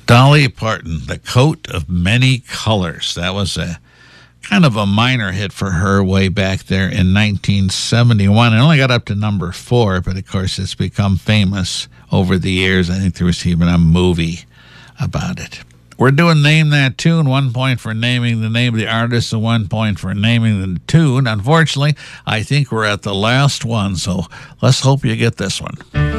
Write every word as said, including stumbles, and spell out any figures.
Dolly Parton, The Coat of Many Colors. That was a kind of a minor hit for her way back there in nineteen seventy-one. It only got up to number four, but of course it's become famous over the years. I think there was even a movie about it. We're doing Name That Tune. One point for naming the name of the artist and one point for naming the tune. Unfortunately, I think we're at the last one, so let's hope you get this one.